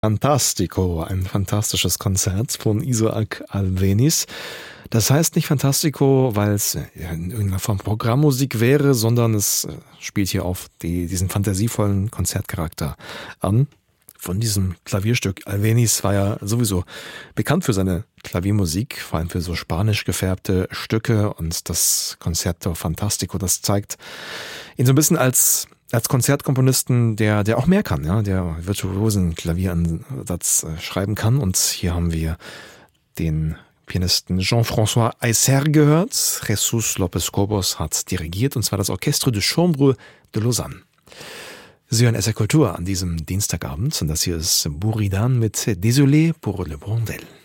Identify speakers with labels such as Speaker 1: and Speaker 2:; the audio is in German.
Speaker 1: Fantastico, ein fantastisches Konzert von Isaac Albéniz. Das heißt nicht Fantastico, weil es in irgendeiner Form Programmmusik wäre, sondern es spielt hier auf diesen fantasievollen Konzertcharakter an. Von diesem Klavierstück. Albéniz war ja sowieso bekannt für seine Klaviermusik, vor allem für so spanisch gefärbte Stücke, und das Concerto Fantastico, das zeigt ihn so ein bisschen als Konzertkomponisten, der auch mehr kann, ja, der virtuosen Klavieransatz schreiben kann. Und hier haben wir den Pianisten Jean-François Eisser gehört. Jesús López Cobos hat dirigiert, und zwar das Orchestre de Chambre de Lausanne. Sie hören SR Kultur an diesem Dienstagabend, und das hier ist Buridan mit Désolé pour le Bordel.